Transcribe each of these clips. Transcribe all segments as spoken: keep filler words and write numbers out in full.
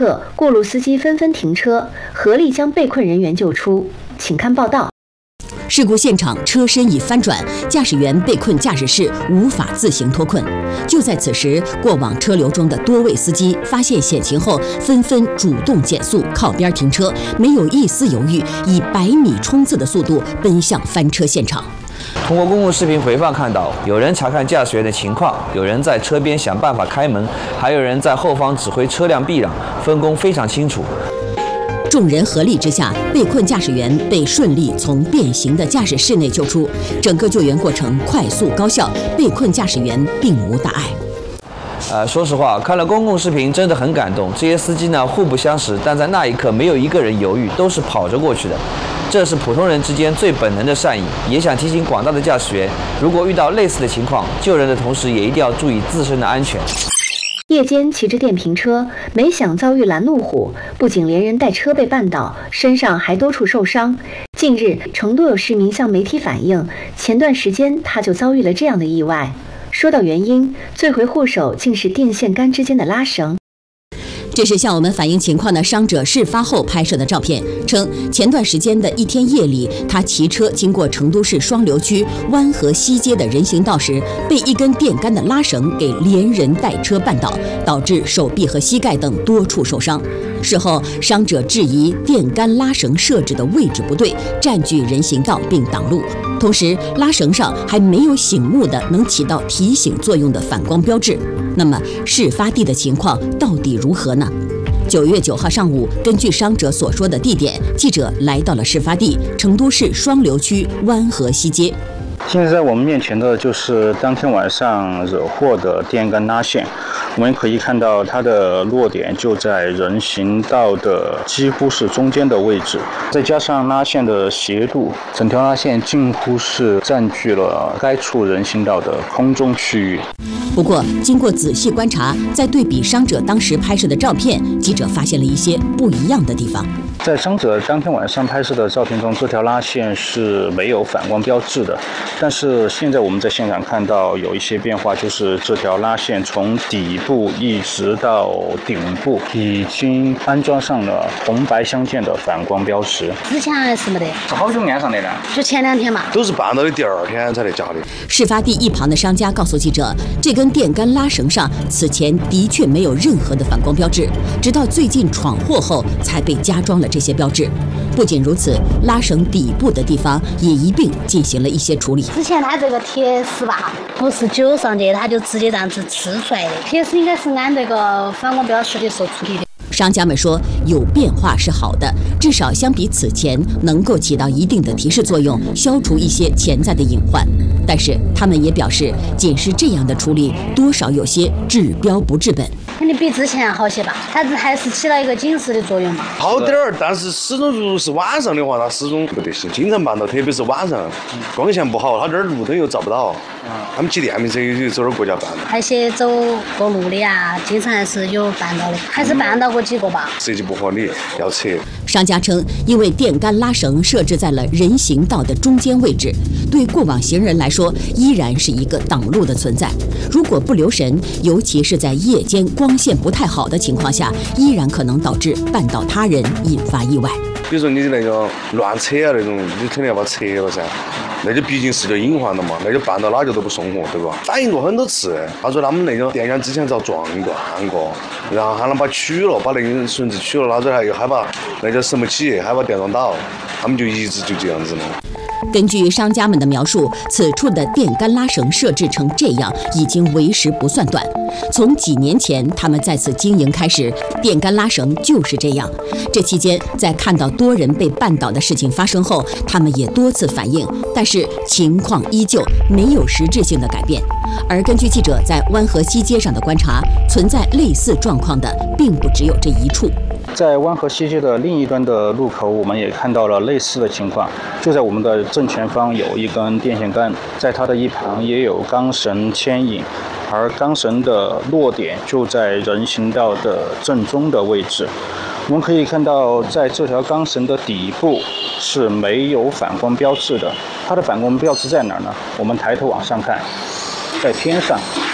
刻，过路司机纷纷停车，合力将被困人员救出。请看报道。 事故现场，车身已翻转，驾驶员被困驾驶室，无法自行脱困。就在此时，过往车流中的多位司机发现险情后，纷纷主动减速，靠边停车，没有一丝犹豫，以百米冲刺的速度奔向翻车现场。 通过公共视频回放看到，有人查看驾驶员的情况，有人在车边想办法开门，还有人在后方指挥车辆避让，分工非常清楚。 众人合力之下，被困驾驶员被顺利从变形的驾驶室内救出，整个救援过程快速高效，被困驾驶员并无大碍。 呃，说实话，看了公共视频真的很感动。这些司机呢互不相识，但在那一刻没有一个人犹豫，都是跑着过去的。这是普通人之间最本能的善意。也想提醒广大的驾驶员，如果遇到类似的情况，救人的同时也一定要注意自身的安全。 夜间骑着电瓶车，没想遭遇拦路虎，不仅连人带车被绊倒，身上还多处受伤。近日，成都有市民向媒体反映，前段时间他就遭遇了这样的意外。说到原因，罪魁祸首竟是电线杆之间的拉绳。 这是向我们反映情况的伤者事发后拍摄的照片，称前段时间的一天夜里，他骑车经过成都市双流区湾河西街的人行道时，被一根电杆的拉绳给连人带车绊倒，导致手臂和膝盖等多处受伤。事后，伤者质疑电杆拉绳设置的位置不对，占据人行道并挡路。同时，拉绳上还没有醒目的能起到提醒作用的反光标志。那么，事发地的情况到底如何呢？九月九号上午，根据伤者所说的地点，记者来到了事发地成都市双流区湾河西街。 现在在我们面前的就是当天晚上惹祸的电杆拉线，我们可以看到它的落点就在人行道的几乎是中间的位置，再加上拉线的斜度，整条拉线近乎是占据了该处人行道的空中区域。 不过，经过仔细观察，再对比伤者当时拍摄的照片，记者发现了一些不一样的地方。 在伤者当天晚上拍摄的照片中，这条拉线是没有反光标志的，但是现在我们在现场看到有一些变化，就是这条拉线从底部一直到顶部已经安装上了红白相间的反光标识。 之前还是没得， 是好久安上的呢？ 就前两天嘛， 都是绊到的第二天才来加的。 事发地一旁的商家告诉记者，这根电杆拉绳上此前的确没有任何的反光标志，直到最近闯祸后才被加装了这些标志。不仅如此，拉绳底部的地方也一并进行了一些处理。 之前它这个铁丝吧，不是揪上去，它就直接这样子刺出来的。铁丝应该是按这个反光标识的时候处理的。 商家们说，有变化是好的，至少相比此前能够起到一定的提示作用，消除一些潜在的隐患。但是他们也表示，仅是这样的处理，多少有些治标不治本。 肯定比之前好些吧，它还是起到一个警示的作用嘛。 好点儿，但是始终如果是晚上的话，它始终不得行，经常绊到，特别是晚上，光线不好，它这儿路灯又照不到。他们骑电瓶车有走点国家绊的， 还些走过路的呀，经常还是有绊到的，还是绊到过几个吧。 设计不合理，要撤。 商家称，因为电杆拉绳设置在了人行道的中间位置，对过往行人来说依然是一个挡路的存在。如果不留神，尤其是在夜间光线不太好的情况下，依然可能导致绊倒他人，引发意外。 比如说你那个乱扯啊那种，你肯定要把它扯了噻。那就毕竟是个隐患了嘛，那就绊到哪个都不送活，对吧？反映过很多次，他说他们那个电杆之前遭撞断过，然后喊他把取了，把那根绳子取了，然后还又害怕那叫什么企业，害怕电撞倒，他们就一直就这样子了。 根据商家们的描述，此处的电杆拉绳设置成这样，已经为时不算短。从几年前他们在此经营开始，电杆拉绳就是这样。这期间，在看到多人被绊倒的事情发生后，他们也多次反映，但是情况依旧没有实质性的改变。而根据记者在湾河西街上的观察，存在类似状况的并不只有这一处。 在湾河西街的另一端的路口，我们也看到了类似的情况。就在我们的正前方有一根电线杆，在它的一旁也有钢绳牵引，而钢绳的落点就在人行道的正中的位置。我们可以看到，在这条钢绳的底部是没有反光标志的。它的反光标志在哪儿呢？我们抬头往上看，在天上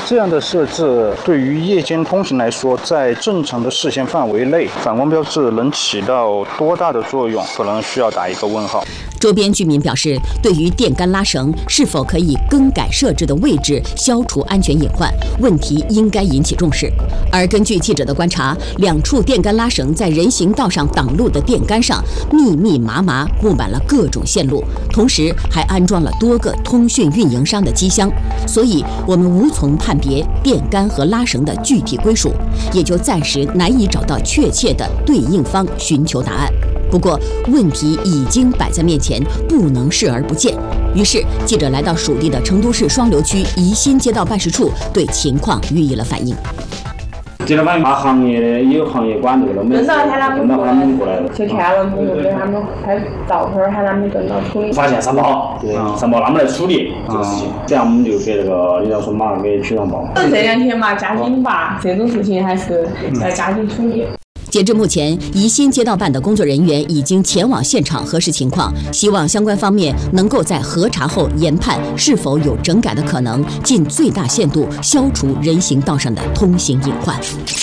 这样的设置对于夜间通行来说，在正常的视线范围内，反光标志能起到多大的作用，可能需要打一个问号。 周边居民表示，对于电杆拉绳是否可以更改设置的位置，消除安全隐患，问题应该引起重视。而根据记者的观察，两处电杆拉绳在人行道上挡路的电杆上密密麻麻布满了各种线路，同时还安装了多个通讯运营商的机箱，所以我们无从判别电杆和拉绳的具体归属，也就暂时难以找到确切的对应方寻求答案。不过，问题已经摆在面前，不能视而不见。于是，记者来到属地的成都市双流区宜新街道办事处，对情况予以了反映。 街道办把行业的也有行业管这个了，没事，跟到他们过来了， 就看了，我就给他们拍照片，喊他们跟到处理。 发现上报，对，上报他们来处理这个事情，这样我们就给这个领导说马上给区上报。 这两天嘛，加紧吧，这种事情还是要加紧处理。 截至目前，宜新街道办的工作人员已经前往现场核实情况，希望相关方面能够在核查后研判是否有整改的可能，尽最大限度消除人行道上的通行隐患。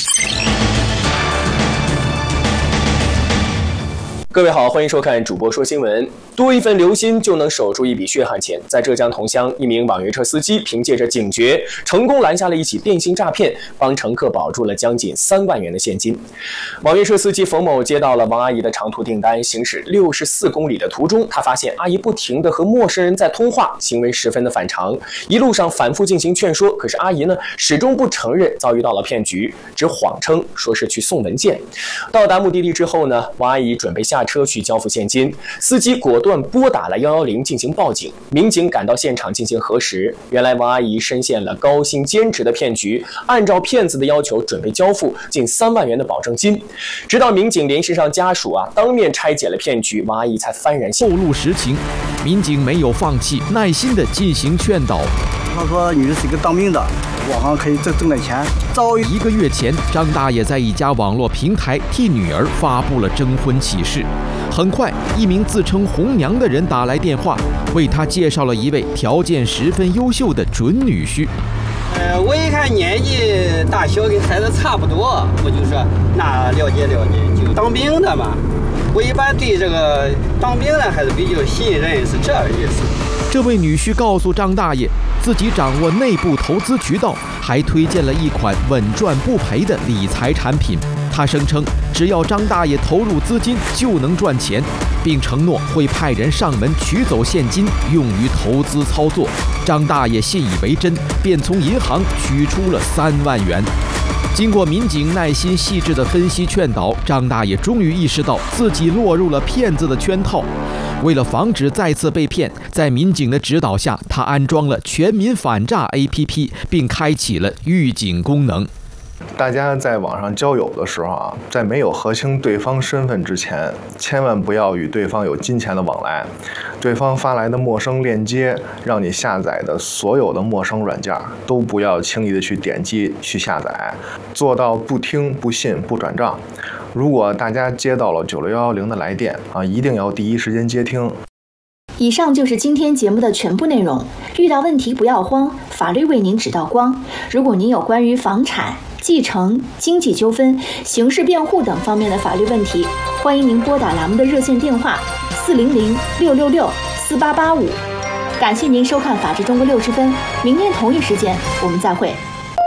各位好，欢迎收看主播说新闻。多一份留心就能守住一笔血汗钱。在浙江桐乡，一名网约车司机凭借着警觉，成功拦下了一起电信诈骗，帮乘客保住了将近三万元的现金。网约车司机冯某接到了王阿姨的长途订单，行驶六十四公里的途中，他发现阿姨不停地和陌生人在通话，行为十分的反常。一路上反复进行劝说，可是阿姨呢始终不承认遭遇到了骗局，只谎称说是去送文件。到达目的地之后呢，王阿姨准备下车去交付现金，司机果断拨打了一一零进行报警。民警赶到现场进行核实，原来王阿姨深陷了高薪兼职的骗局，按照骗子的要求准备交付近三万元的保证金。直到民警联系上家属啊，当面拆解了骗局，王阿姨才幡然醒悟。 透露实情，民警没有放弃，耐心地进行劝导。 他说女的是一个当兵的，网上可以挣挣点钱。早一个月前，张大爷在一家网络平台替女儿发布了征婚启事。很快，一名自称红娘的人打来电话，为他介绍了一位条件十分优秀的准女婿。 呃，我一看年纪大小跟孩子差不多，我就说那了解了解，就当兵的嘛。我一般对这个当兵的还是比较信任，是这个意思。 这位女婿告诉张大爷，自己掌握内部投资渠道，还推荐了一款稳赚不赔的理财产品。他声称，只要张大爷投入资金就能赚钱，并承诺会派人上门取走现金用于投资操作。张大爷信以为真，便从银行取出了三万元。经过民警耐心细致的分析劝导，张大爷终于意识到自己落入了骗子的圈套。为了防止再次被骗，在民警的指导下，他安装了全民反诈 A P P， 并开启了预警功能。 大家在网上交友的时候啊，在没有核清对方身份之前，千万不要与对方有金钱的往来。对方发来的陌生链接，让你下载的所有的陌生软件，都不要轻易的去点击去下载，做到不听、不信、不转账。如果大家接到了九六一零的来电啊，一定要第一时间接听。 以上就是今天节目的全部内容。遇到问题不要慌，法律为您指道光。如果您有关于房产、继承、经济纠纷、刑事辩护等方面的法律问题，欢迎您拨打栏目的热线电话四零零六六六四八八五。感谢您收看《法治中国六十分》，明天同一时间我们再会。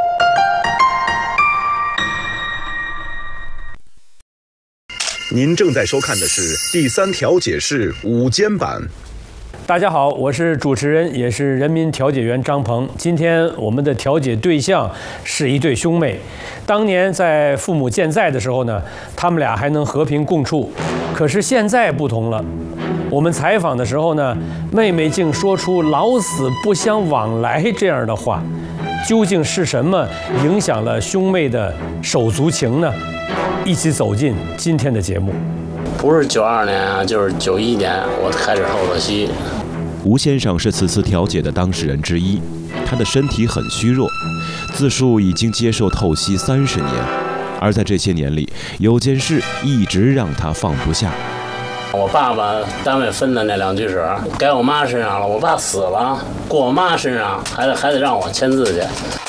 您正在收看的是第三条解释午间版。 大家好，我是主持人，也是人民调解员张鹏。今天我们的调解对象是一对兄妹。当年在父母健在的时候呢，他们俩还能和平共处。可是现在不同了。我们采访的时候呢，妹妹竟说出“老死不相往来”这样的话。究竟是什么影响了兄妹的手足情呢？一起走进今天的节目。 不是九二年啊，就是九一年，我开始透了析。 吴先生是此次调解的当事人之一，他的身体很虚弱，自述已经接受透析三十年，而在这些年里，有件事一直让他放不下。 我爸爸单位分的那两居室改我妈身上了，我爸死了，过我妈身上还得还得让我签字去。